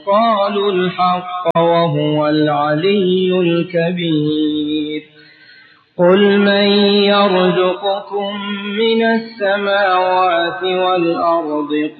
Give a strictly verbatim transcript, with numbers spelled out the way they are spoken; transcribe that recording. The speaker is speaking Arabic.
قالوا الحق وهو العلي الكبير قل من يرزقكم من السماوات والأرض